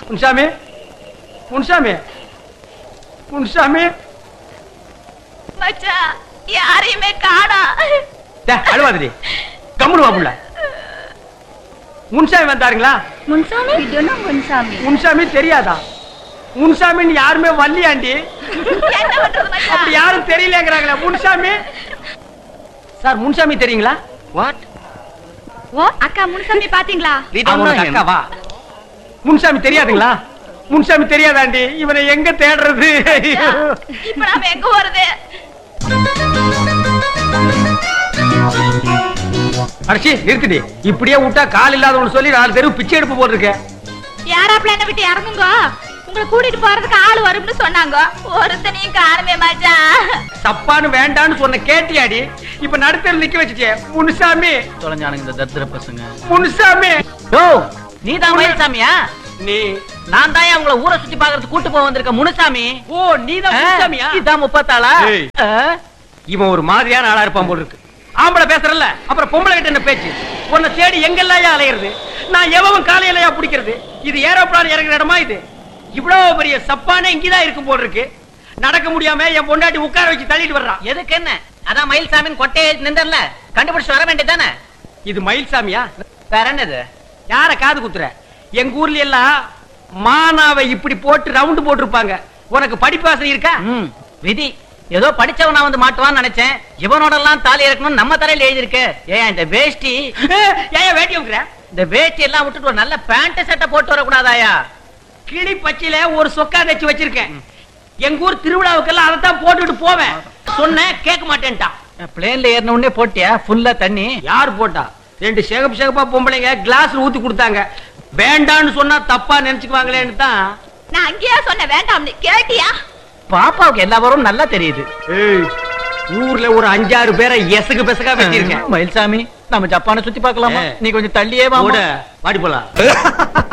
முன்சாமி முன்சாமி முன்சாமி மச்சான் யாரையுமே காணா. அழுவாதிரி கம்முனு வா புள்ள. முன்சாமி வந்தாருங்களா? முன்சாமி முன்சாமி முன்சாமி தெரியாதா? முன்சாமின்னு யாருமே வள்ளியாண்டி. என்ன பண்றது மச்சான்? அப்படி யாரும் தெரியலங்கறாங்களே. முன்சாமி சார், முன்சாமி தெரியுங்களா? வாட்? ஓ அக்கா முன்சாமி பாத்தீங்களா? அக்காவா? முன்சாமி தெரியாதுங்களா? முன்சாமி தெரியாதாண்டி? இவனை எங்க தேடுறது? இப்ப நாம எங்க போறது? அடிச்சி நிறுத்திடி. இப்படியே விட்டா கால் இல்லாதவனு சொல்லி 4 தெரு பிச்சை எடுப்பு போட்டிருக்க. யாராப்ல என்ன விட்டு இறங்குங்க, உங்களை கூட்டிட்டு போறதுக்கு ஆள் வரும்னு சொன்னாங்க. ஒருத்தனையும் காணுமே மச்சான். தப்பான்னு வேண்டான்னு சொன்ன கேட்டியாடி? இப்ப நடுத்தர நிக்க வச்சுட்டே. முன்சாமி தொலைஞ்சானுங்க இந்த தரித்திர பசங்க. முன்சாமி ஓ நீதான் மயில்சாமியா? நீ நான் தான் உங்களை ஊரை சுத்தி பாக்குறதுக்கு கூட்டு போக வந்திருக்க முனுசாமி. ஓ நீதான் முன்சாமியா? இதான் 30 ஆளா? இவன் ஒரு மாதிரியான ஆளா இருப்பான் போல இருக்கு. ஆம்பளை பேசுறல்ல, அப்புறம் பொம்பளை கிட்ட என்ன பேச்சு? உன்னை தேடி எங்கெல்லாம் அலையிறது? நான் எவன் காலையிலயா பிடிக்கிறது? இது ஏரோப்ளான் இறங்குற இடமா? இது இவ்வளவு பெரிய சப்பானே இங்கதான் இருக்கும் போல இருக்கு. நடக்க முடியாம என் பொண்டாட்டி உட்கார வச்சு தள்ளிட்டு வர்றான். எதுக்கு என்ன? அதான் மயில்சாமின்னு கொட்டையை நின்றல கண்டுபிடிச்சு வர வேண்டியதானே. இது மயில்சாமியா? வேற என்னது? யார காது குத்துற? எங்க ஊர்ல எல்லாம் மானாவை இப்படி போட்டு ரவுண்டு போட்டிருப்பாங்க. உனக்கு படிப்பாசனை இருக்கா? விதி. ஏதோ படிச்சவனா வந்து மாட்டுவான்னு நினைச்சேன். இவனோட எல்லாம் தாலி இறக்கணும் நம்ம தரையில எழுதி இருக்கு. ஏன் இந்த வேஷ்டி? ஏன் வேட்டி வைக்கிற? இந்த வேஷ்டி எல்லாம் விட்டுட்டு ஒரு நல்ல பேண்ட் சட்டை போட்டு வரக்கூடாதாயா? கிளி பச்சையில ஒரு சொக்கா தச்சு வச்சிருக்கேன். எங்க ஊர் திருவிழாவுக்கெல்லாம் அதைத்தான் போட்டுட்டு போவேன். சொன்னேன் கேட்க மாட்டேன்ட்டான். பிளேன்ல ஏறின உடனே போட்டியா ஃபுல்லா தண்ணி? யார் போட்டா? 2 சேகப்பா பொம்பளைங்க கிளாஸ்ல ஊத்தி கொடுத்தாங்க. வேண்டான்னு சொன்னா தப்பா நினைச்சுக்குவாங்களேன்னு தான். நான் அங்கேயா சொன்ன வேண்டாம்னு, கேட்டியா? பாப்பாவுக்கு எல்லா வரும் நல்லா தெரியுது. ஊர்ல ஒரு 5-6 பேரை எசகு பெசகா வச்சிருக்கேன். மயில்சாமி நம்ம ஜப்பானை சுத்தி பார்க்கலாமா? நீ கொஞ்சம் தள்ளியே வா. வாடி போலாம்.